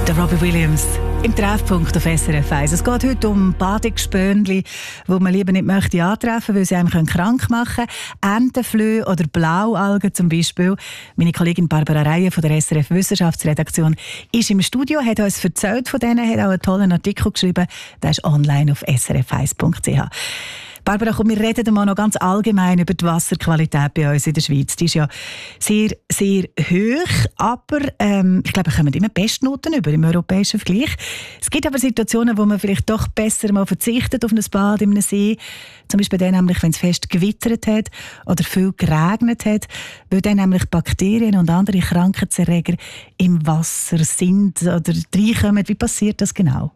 Der Robbie Williams im Treffpunkt auf SRF 1. Es geht heute um Badegespönli, die man lieber nicht möchte antreffen, weil sie einem krank machen können. Entenflöhe oder Blaualgen zum Beispiel. Meine Kollegin Barbara Reihe von der SRF Wissenschaftsredaktion ist im Studio, hat uns erzählt von denen, hat auch einen tollen Artikel geschrieben. Der ist online auf srf1.ch. Barbara, komm, wir reden mal noch ganz allgemein über die Wasserqualität bei uns in der Schweiz. Die ist ja sehr, sehr hoch, aber ich glaube, wir kommen immer Bestnoten über im europäischen Vergleich. Es gibt aber Situationen, wo man vielleicht doch besser mal verzichtet auf ein Bad in einem See. Zum Beispiel dann nämlich, wenn es fest gewittert hat oder viel geregnet hat, weil dann nämlich Bakterien und andere Krankheitserreger im Wasser sind oder reinkommen. Wie passiert das genau?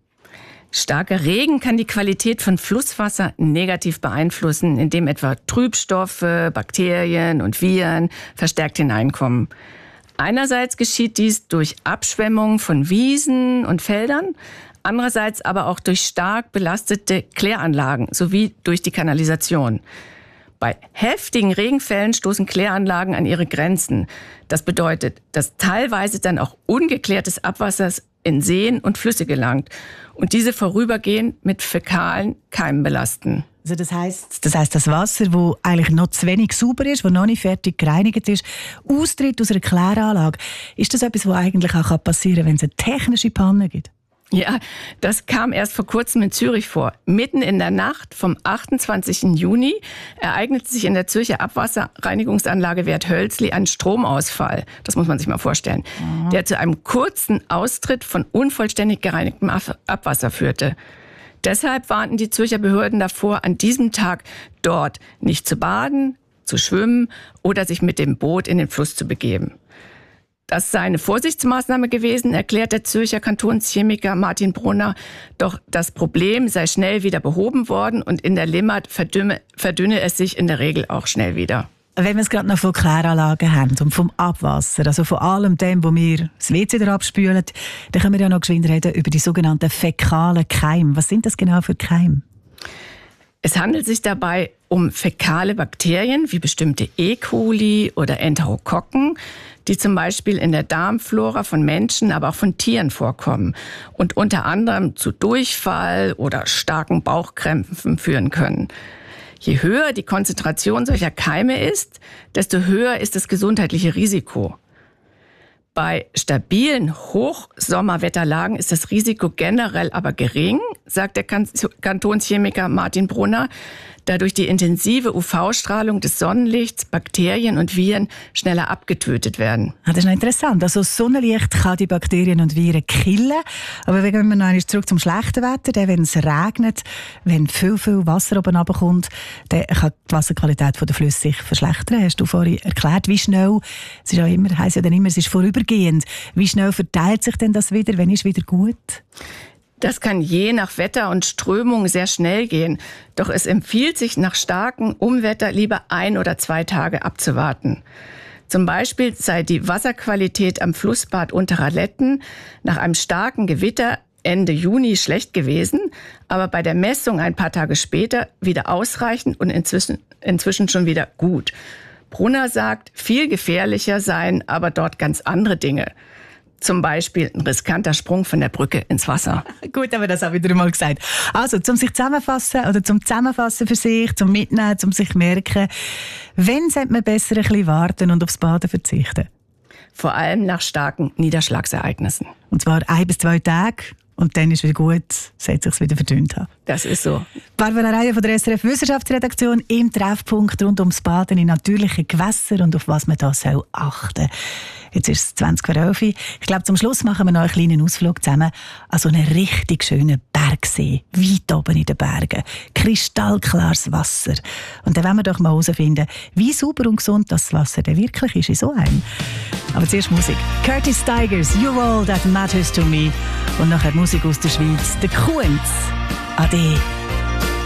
Starker Regen kann die Qualität von Flusswasser negativ beeinflussen, indem etwa Trübstoffe, Bakterien und Viren verstärkt hineinkommen. Einerseits geschieht dies durch Abschwemmung von Wiesen und Feldern, andererseits aber auch durch stark belastete Kläranlagen sowie durch die Kanalisation. Bei heftigen Regenfällen stoßen Kläranlagen an ihre Grenzen. Das bedeutet, dass teilweise dann auch ungeklärtes Abwasser in Seen und Flüsse gelangt und diese vorübergehend mit fäkalen Keimen belasten. Also das heisst, das Wasser, das eigentlich noch zu wenig sauber ist, das noch nicht fertig gereinigt ist, austritt aus einer Kläranlage. Ist das etwas, was eigentlich auch passieren kann, wenn es eine technische Panne gibt? Ja, das kam erst vor kurzem in Zürich vor. Mitten in der Nacht vom 28. Juni ereignete sich in der Zürcher Abwasserreinigungsanlage Werthölzli ein Stromausfall. Das muss man sich mal vorstellen. Der zu einem kurzen Austritt von unvollständig gereinigtem Abwasser führte. Deshalb warnten die Zürcher Behörden davor, an diesem Tag dort nicht zu baden, zu schwimmen oder sich mit dem Boot in den Fluss zu begeben. Das sei eine Vorsichtsmaßnahme gewesen, erklärt der Zürcher Kantonschemiker Martin Brunner. Doch das Problem sei schnell wieder behoben worden und in der Limmat verdünne es sich in der Regel auch schnell wieder. Wenn wir es gerade noch von Kläranlagen haben und vom Abwasser, also von allem dem, wo wir das WC wieder abspülen, dann können wir ja noch geschwind reden über die sogenannten fäkalen Keime. Was sind das genau für Keime? Es handelt sich dabei um fäkale Bakterien wie bestimmte E. coli oder Enterokokken, die zum Beispiel in der Darmflora von Menschen, aber auch von Tieren vorkommen und unter anderem zu Durchfall oder starken Bauchkrämpfen führen können. Je höher die Konzentration solcher Keime ist, desto höher ist das gesundheitliche Risiko. Bei stabilen Hochsommerwetterlagen ist das Risiko generell aber gering, sagt der Kantonschemiker Martin Brunner, da durch die intensive UV-Strahlung des Sonnenlichts Bakterien und Viren schneller abgetötet werden. Das ist noch interessant. Also das Sonnenlicht kann die Bakterien und Viren killen. Aber wenn wir noch einmal zurück zum schlechten Wetter, wenn es regnet, wenn viel Wasser oben runterkommt, dann kann die Wasserqualität der Flüsse sich verschlechtern. Hast du vorhin erklärt, wie schnell, es ist ja immer, heisst ja dann immer, es ist vorübergehend. Wie schnell verteilt sich denn das wieder? Wann ist wieder gut? Das kann je nach Wetter und Strömung sehr schnell gehen. Doch es empfiehlt sich, nach starkem Unwetter lieber 1 oder 2 Tage abzuwarten. Zum Beispiel sei die Wasserqualität am Flussbad Unterraletten nach einem starken Gewitter Ende Juni schlecht gewesen, aber bei der Messung ein paar Tage später wieder ausreichend und inzwischen schon wieder gut. Brunner sagt, viel gefährlicher seien aber dort ganz andere Dinge. Zum Beispiel ein riskanter Sprung von der Brücke ins Wasser. Gut, aber das habe ich wieder mal gesagt. Also, zum sich zusammenfassen oder zum Zusammenfassen für sich, zum Mitnehmen, zum sich merken, wenn sollte man besser ein bisschen warten und aufs Baden verzichten? Vor allem nach starken Niederschlagsereignissen. Und zwar 1 bis 2 Tage. Und dann ist wieder gut, sollte es sich wieder verdünnt haben. Das ist so. Barbara Reihe von der SRF Wissenschaftsredaktion im Treffpunkt rund ums Baden in natürlichen Gewässern und auf was man da achten soll. Jetzt ist es 20:11 Uhr. Ich glaube, zum Schluss machen wir noch einen kleinen Ausflug zusammen an so einen richtig schönen Bergsee, weit oben in den Bergen. Kristallklares Wasser. Und dann wollen wir doch mal herausfinden, wie sauber und gesund das Wasser denn wirklich ist in so einem. Aber zuerst Musik. Curtis Tigers, You're All That Matters to Me. Und nachher Musik aus der Schweiz. Der Kunz. Ade.